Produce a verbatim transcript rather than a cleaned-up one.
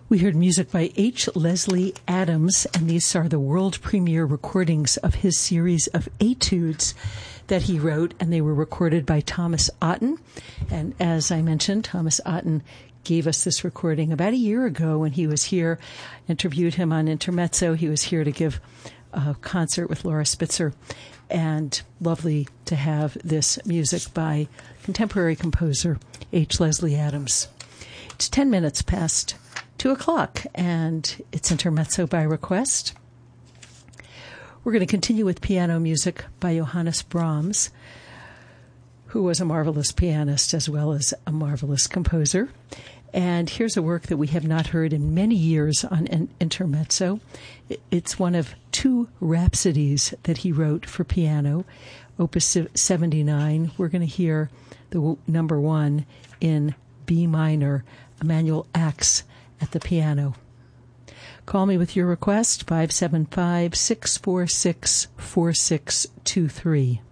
We heard music by H. Leslie Adams, and these are the world premiere recordings of his series of etudes that he wrote, and they were recorded by Thomas Otten. And as I mentioned, Thomas Otten gave us this recording about a year ago when he was here. Interviewed him on Intermezzo. He was here to give a concert with Laura Spitzer, and lovely to have this music by contemporary composer H. Leslie Adams. It's ten minutes past two o'clock, and it's Intermezzo by request. We're going to continue with piano music by Johannes Brahms, who was a marvelous pianist as well as a marvelous composer. And here's a work that we have not heard in many years on Intermezzo. It's one of two rhapsodies that he wrote for piano, Opus seventy-nine. We're going to hear the number one in B minor, Emanuel Ax at the piano. Call me with your request, five seven five, six four six, four six two three.